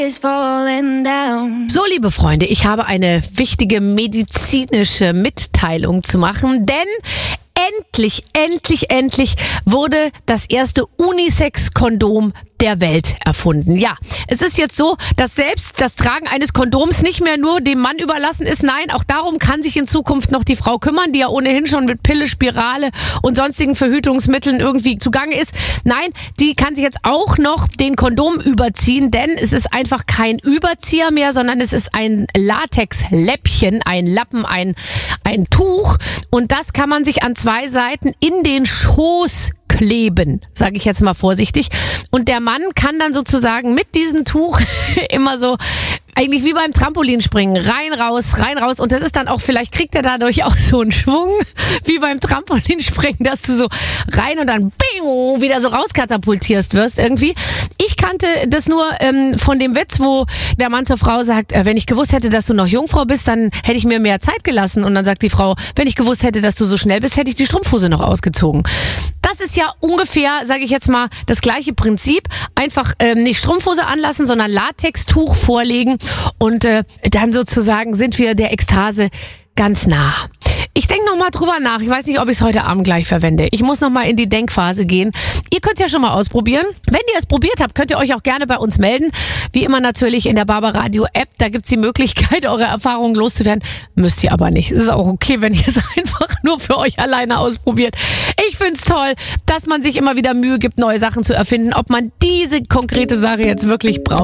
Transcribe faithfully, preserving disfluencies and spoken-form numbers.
So, liebe Freunde, ich habe eine wichtige medizinische Mitteilung zu machen, denn endlich, endlich, endlich wurde das erste Unisex-Kondom der Welt erfunden. Ja, es ist jetzt so, dass selbst das Tragen eines Kondoms nicht mehr nur dem Mann überlassen ist. Nein, auch darum kann sich in Zukunft noch die Frau kümmern, die ja ohnehin schon mit Pille, Spirale und sonstigen Verhütungsmitteln irgendwie zugange ist. Nein, die kann sich jetzt auch noch den Kondom überziehen, denn es ist einfach kein Überzieher mehr, sondern es ist ein Latexläppchen, ein Lappen, ein, ein Tuch. Und das kann man sich an zwei Seiten in den Schoß kleben, sage ich jetzt mal vorsichtig. Und der Mann kann dann sozusagen mit diesem Tuch immer so, eigentlich wie beim Trampolinspringen, rein, raus, rein, raus. Und das ist dann auch, vielleicht kriegt er dadurch auch so einen Schwung, wie beim Trampolinspringen, dass du so rein und dann bing, wieder so rauskatapultierst wirst irgendwie. Ich kannte das nur ähm, von dem Witz, wo der Mann zur Frau sagt, äh, wenn ich gewusst hätte, dass du noch Jungfrau bist, dann hätte ich mir mehr Zeit gelassen. Und dann sagt die Frau, wenn ich gewusst hätte, dass du so schnell bist, hätte ich die Strumpfhose noch ausgezogen. Das ist ja ungefähr, sage ich jetzt mal, das gleiche Prinzip. Einfach ähm, nicht Strumpfhose anlassen, sondern Latextuch vorlegen und äh, dann sozusagen sind wir der Ekstase ganz nah. Ich denke noch mal drüber nach. Ich weiß nicht, ob ich es heute Abend gleich verwende. Ich muss noch mal in die Denkphase gehen. Ihr könnt es ja schon mal ausprobieren. Wenn ihr es probiert habt, könnt ihr euch auch gerne bei uns melden. Wie immer natürlich in der Barbaradio App. Da gibt's die Möglichkeit, eure Erfahrungen loszuwerden. Müsst ihr aber nicht. Es ist auch okay, wenn ihr es einfach nur für euch alleine ausprobiert. Ich find's toll, dass man sich immer wieder Mühe gibt, neue Sachen zu erfinden. Ob man diese konkrete Sache jetzt wirklich braucht.